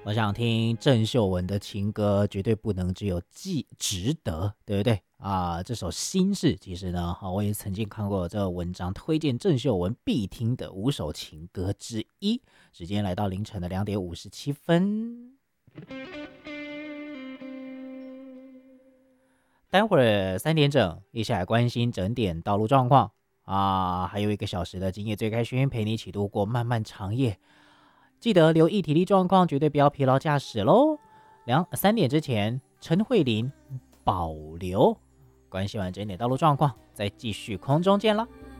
我想听郑秀文的情歌，绝对不能只有值得，对不对啊？这首《心事》其实呢，我也曾经看过这个文章，推荐郑秀文必听的5首情歌之一。时间来到凌晨的2:57。待会儿3点整，一起来关心整点道路状况啊，还有1个小时的今夜最开轩陪你一起度过漫漫长夜。记得留意体力状况，绝对不要疲劳驾驶喽。3点之前，陈慧琳保留。关心完整点道路状况，再继续空中见了。